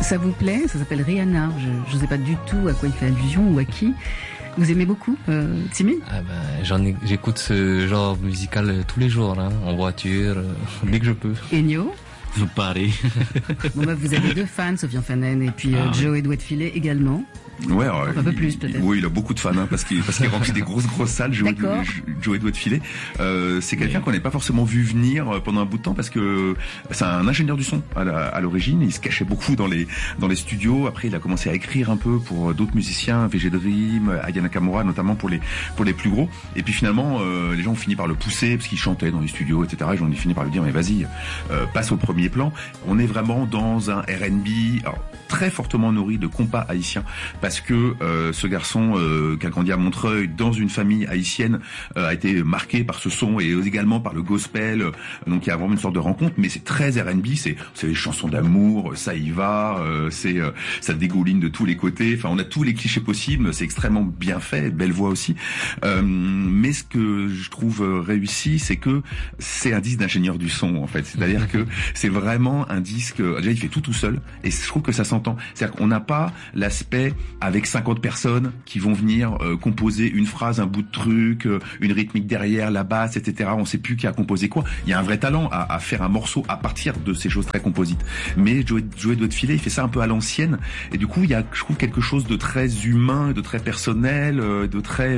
Ça vous plaît? Ça s'appelle Rihanna. Je ne sais pas du tout à quoi il fait allusion ou à qui. Vous aimez beaucoup, Timmy? J'écoute ce genre musical tous les jours, hein, en voiture, dès que je peux. Ennio? Pareil. Bon, vous avez deux fans, Sofiane Fanen et puis Joey Doit de Filet également. Ouais, un peu plus peut-être. Oui, il a beaucoup de fans hein, parce qu'il remplit des grosses salles. Joey Doit de Filet. C'est quelqu'un qu'on n'avait pas forcément vu venir pendant un bout de temps parce que c'est un ingénieur du son à l'origine. Il se cachait beaucoup dans les studios. Après, il a commencé à écrire un peu pour d'autres musiciens, VG Dream, Aya Nakamura, notamment pour les plus gros. Et puis finalement, les gens ont fini par le pousser parce qu'il chantait dans les studios, etc. Et j'en ai fini par lui dire mais vas-y, passe au premier plan. On est vraiment dans un R&B très fortement nourri de compas haïtiens parce que ce garçon qui a grandi à Montreuil dans une famille haïtienne a été marqué par ce son et également par le gospel. Donc il y a vraiment une sorte de rencontre, mais c'est très R&B, c'est les chansons d'amour, ça y va, ça dégouline de tous les côtés. Enfin, on a tous les clichés possibles, c'est extrêmement bien fait, belle voix aussi. Mais ce que je trouve réussi, c'est que c'est un disque d'ingénieur du son en fait. C'est-à-dire que c'est vraiment un disque. Déjà, il fait tout seul et je trouve que ça s'entend. C'est-à-dire qu'on n'a pas l'aspect avec 50 personnes qui vont venir composer une phrase, un bout de truc, une rythmique derrière, la basse, etc. On sait plus qui a composé quoi. Il y a un vrai talent à faire un morceau à partir de ces choses très composites. Mais Joey Doit de Filet, il fait ça un peu à l'ancienne. Et du coup, il y a, je trouve, quelque chose de très humain, de très personnel, de très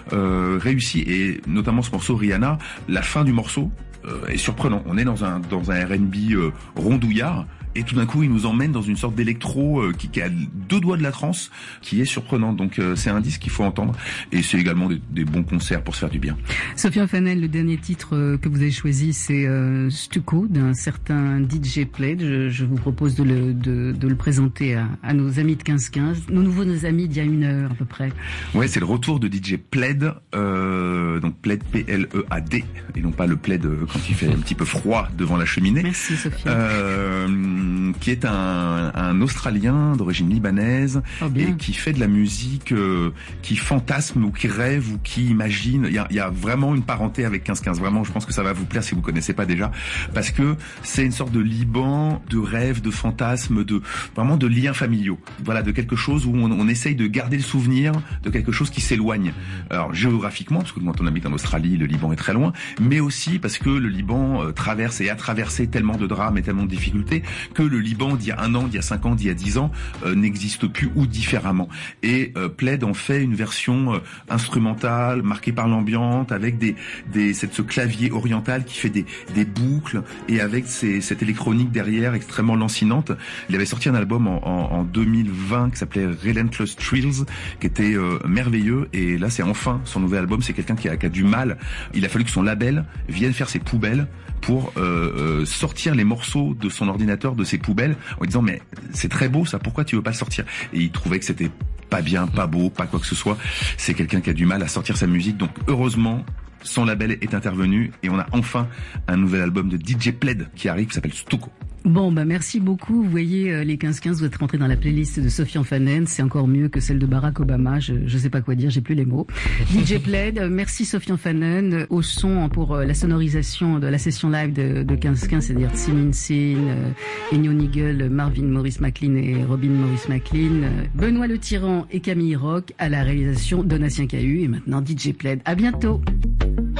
réussi. Et notamment ce morceau Rihanna, la fin du morceau est surprenant. On est dans un R&B rondouillard. Et tout d'un coup, il nous emmène dans une sorte d'électro qui a deux doigts de la trance, qui est surprenant. Donc c'est un disque qu'il faut entendre. Et c'est également des bons concerts pour se faire du bien. Sofiane Fanen, le dernier titre que vous avez choisi, c'est Stucco, d'un certain DJ Pledge. Je vous propose de le présenter à nos amis de 15-15, nos nouveaux amis d'il y a une heure à peu près. Ouais, c'est le retour de DJ Pled, donc Pled P-L-E-A-D, et non pas le plaid quand il fait un petit peu froid devant la cheminée. Merci Sofiane. Qui est un Australien d'origine libanaise et qui fait de la musique qui fantasme ou qui rêve ou qui imagine. Il y a vraiment une parenté avec 15-15. Vraiment, je pense que ça va vous plaire si vous connaissez pas déjà, parce que c'est une sorte de Liban, de rêve, de fantasme, vraiment de liens familiaux. Voilà, de quelque chose où on essaye de garder le souvenir de quelque chose qui s'éloigne. Alors géographiquement, parce que quand on habite en Australie, le Liban est très loin, mais aussi parce que le Liban traverse et a traversé tellement de drames et tellement de difficultés que le Liban d'il y a 1 an, d'il y a 5 ans, d'il y a 10 ans n'existe plus ou différemment. Et Pled en fait une version instrumentale, marquée par l'ambiance, avec ce clavier oriental qui fait des boucles et avec cette électronique derrière extrêmement lancinante. Il avait sorti un album en 2020 qui s'appelait Relentless Thrills, qui était merveilleux. Et là, c'est enfin son nouvel album. C'est quelqu'un qui a du mal. Il a fallu que son label vienne faire ses poubelles pour sortir les morceaux de son ordinateur de ses poubelles en disant mais c'est très beau ça, pourquoi tu veux pas le sortir? Et il trouvait que c'était pas bien, pas beau, pas quoi que ce soit. C'est quelqu'un qui a du mal à sortir sa musique, donc heureusement son label est intervenu et on a enfin un nouvel album de DJ Pled qui arrive, qui s'appelle Stucco. Bon, merci beaucoup. Vous voyez, les 15-15, vous êtes rentrés dans la playlist de Sofiane Fanen. C'est encore mieux que celle de Barack Obama. Je sais pas quoi dire, j'ai plus les mots. DJ Pled, merci Sofiane Fanen. Au son pour la sonorisation de la session live de 15-15, c'est-à-dire Tsimin Sin, Ennio Nigel, Marvin Maurice McLean et Robin Maurice McLean, Benoît Le Tyran et Camille Rock à la réalisation Donatien Cahu et maintenant DJ Pled. À bientôt.